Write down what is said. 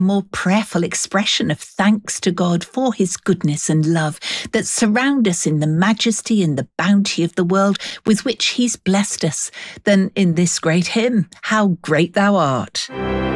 more prayerful expression of thanks to God for his goodness and love that surround us in the majesty and the bounty of the world with which he's blessed us than in this great hymn, How Great Thou Art.